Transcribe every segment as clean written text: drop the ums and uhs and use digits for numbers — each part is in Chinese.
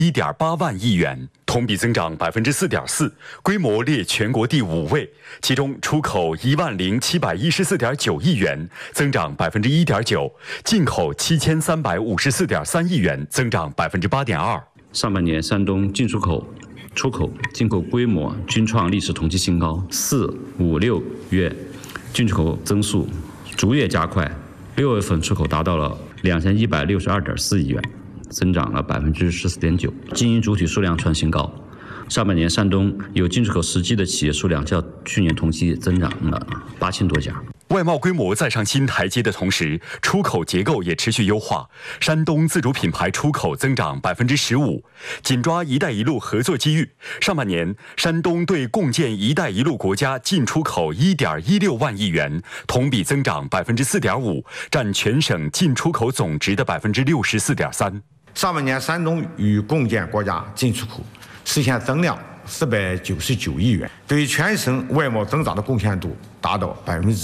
1.8万亿元，同比增长4.4%，规模列全国第5位。其中出口10714.9亿元，增长1.9%，进口7354.3亿元，增长8.2%。 上半年，山东进出口、出口、进口规模均创历史同期新高，4、5、6月进出口增速逐月加快，6月份出口达到了2162.4亿元，增长了14.9%，经营主体数量创新高。上半年，山东有进出口实际的企业数量较去年同期增长了8000多家。 外贸规模再上新台阶的同时，出口结构也持续优化。山东自主品牌出口增长15%，紧抓“一带一路”合作机遇。上半年，山东对共建“一带一路”国家进出口1.16万亿元，同比增长4.5%，占全省进出口总值的64.3%。 上半年，山东与共建国家进出口实现增量499亿元，对全省外贸增长的贡献度达到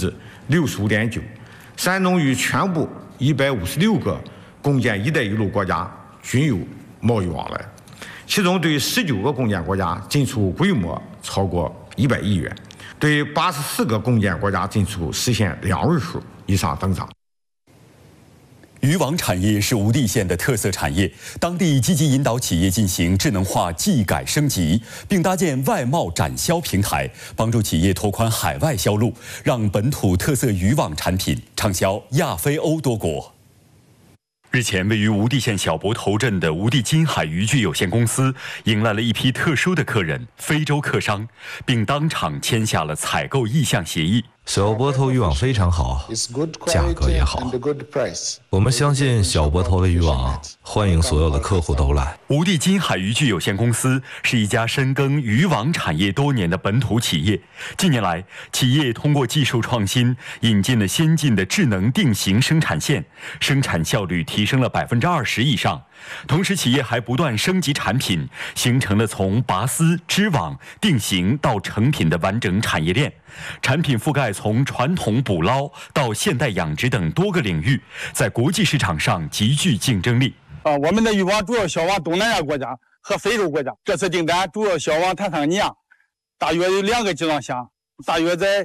65.9%。山东与全部156个共建“一带一路”国家均有贸易往来，其中对19个共建国家进出口规模超过100亿元，对84个共建国家进出口实现2位数以上增长。 渔网产业是吴地县的特色产业，当地积极引导企业进行智能化技改升级，并搭建外贸展销平台，帮助企业拓宽海外销路，让本土特色渔网产品畅销亚非欧多国。日前，位于吴地县小泊头镇的吴地金海渔具有限公司迎来了一批特殊的客人——非洲客商，并当场签下了采购意向协议。 小泊头渔网非常好，价格也好。我们相信小泊头的渔网，欢迎所有的客户都来。 吴地金海渔具有限公司是一家深耕渔网产业多年的本土企业。近年来，企业通过技术创新，引进了先进的智能定型生产线，生产效率提升了20%以上。同时，企业还不断升级产品，形成了从拔丝、织网、定型到成品的完整产业链。产品覆盖从传统捕捞到现代养殖等多个领域，在国际市场上极具竞争力。 我们的渔网主要销往东南亚国家和非洲国家。这次订单主要销往坦桑尼亚，大约有2个集装箱，大约在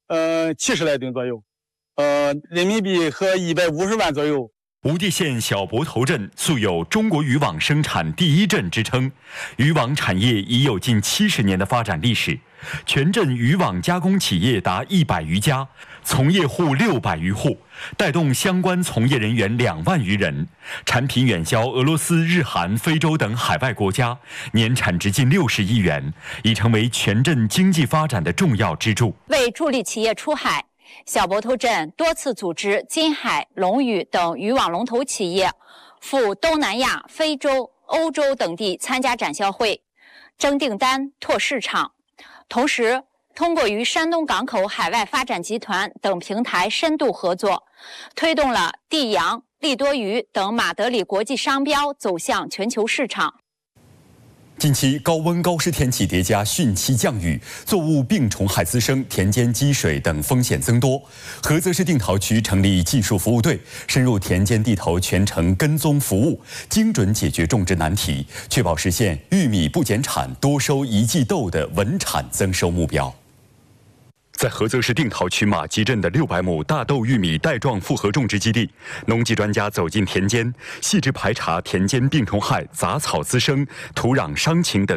70来吨左右，人民币和150万左右。 吴地县小泊头镇素有中国渔网生产第一镇之称，渔网产业已有近70年的发展历史，全镇渔网加工企业达100余家，从业户600余户，带动相关从业人员2万余人，产品远销俄罗斯、日韩、非洲等海外国家，年产值近60亿元，已成为全镇经济发展的重要支柱。 为助力企业出海，小泊头镇多次组织金海、龙屿等渔网龙头企业赴东南亚、非洲、欧洲等地参加展销会，争订单、拓市场。同时，通过与山东港口海外发展集团等平台深度合作，推动了地洋、利多鱼等马德里国际商标走向全球市场。 近期高温高湿天气叠加汛期降雨，作物病虫害滋生、田间积水等风险增多。菏泽市定陶区成立技术服务队，深入田间地头全程跟踪服务，精准解决种植难题，确保实现玉米不减产、多收一季豆的稳产增收目标。在菏泽市定陶区马集镇的600亩大豆玉米带状复合种植基地，农技专家走进田间，细致排查田间病虫害、杂草滋生、土壤伤情等